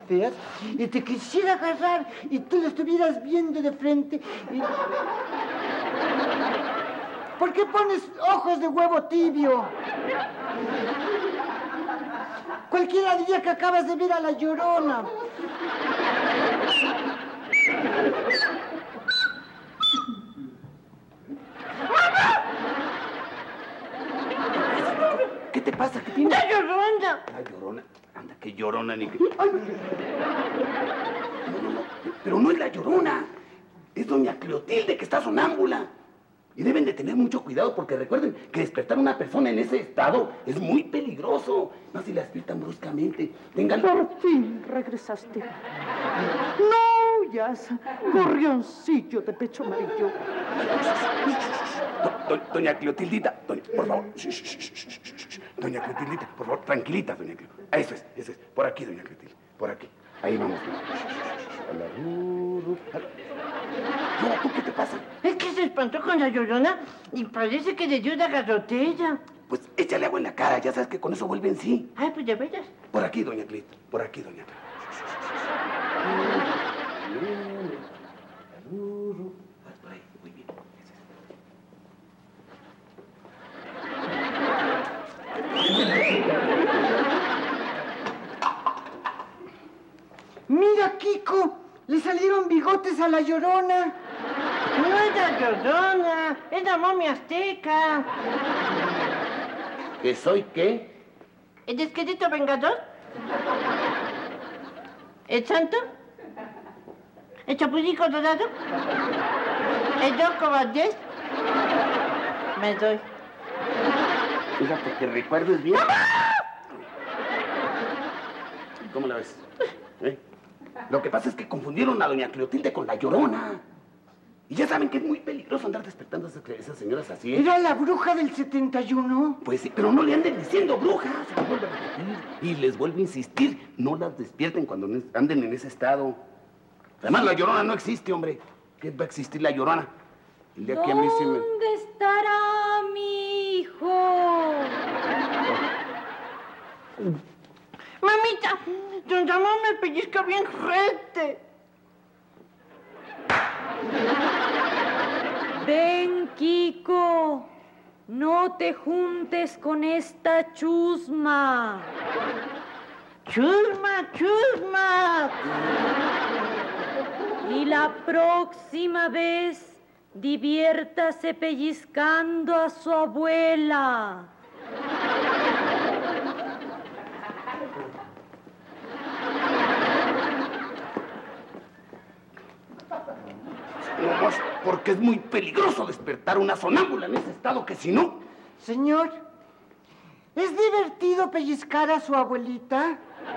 feas y te quisiera agarrar y tú la estuvieras viendo de frente y... ¿Por qué pones ojos de huevo tibio? Cualquiera diría que acabas de ver a la Llorona. ¿Qué te pasa? ¿Qué tienes? ¡La Llorona! La Llorona. Anda, qué Llorona ni qué... ¡Ay! No. Pero no es la Llorona. Es doña Clotilde, que está sonámbula. Y deben de tener mucho cuidado porque recuerden que despertar a una persona en ese estado es muy peligroso. Más si la despiertan bruscamente. Tengan... Por fin regresaste. No, ya, gorrioncillo de pecho amarillo. Doña Clotildita, por favor. Doña Clotildita, por favor, tranquilita, doña Clotildita. Eso es. Por aquí, doña Clotilde. Por aquí. Ahí vamos. No, ¿tú qué te pasa? Es que se espantó con la Llorona y parece que le dio una garrotella. Pues échale agua en la cara, ya sabes que con eso vuelven sí. Ay, pues de veras. Por aquí, doña Clit. Por aquí, doña Clit. Por ahí, muy bien. Mira, Kiko, le salieron bigotes a la Llorona. No es la Llorona, es la momia azteca. ¿Que soy qué? ¿El esqueleto vengador? ¿El santo? ¿El chapulín dorado? ¿El loco Valdés? Me doy. Fíjate que recuerdes bien. ¿Cómo la ves? Lo que pasa es que confundieron a doña Clotilde con la Llorona. Y ya saben que es muy peligroso andar despertando a esas señoras así, ¿eh? ¿Era la bruja del 71? Pues sí, pero no le anden diciendo brujas. Se les vuelve a repetir. Y les vuelvo a insistir, no las despierten cuando anden en ese estado. Además, la Llorona no existe, hombre. ¿Qué va a existir la Llorona? El día que a mí sí me... ¿Dónde estará mi hijo? Mamita, don Ramón me pellizca bien fuerte. Ven, Kiko, no te juntes con esta chusma. Chusma. Y la próxima vez, diviértase pellizcando a su abuela. Nomás porque es muy peligroso despertar una sonámbula en ese estado, que si no... Señor, ¿es divertido pellizcar a su abuelita?